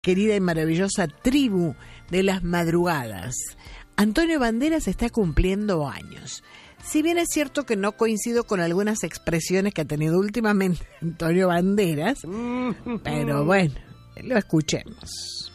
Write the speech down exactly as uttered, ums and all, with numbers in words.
querida y maravillosa tribu de las madrugadas. Antonio Banderas está cumpliendo años. Si bien es cierto que no coincido con algunas expresiones que ha tenido últimamente Antonio Banderas, pero bueno, lo escuchemos.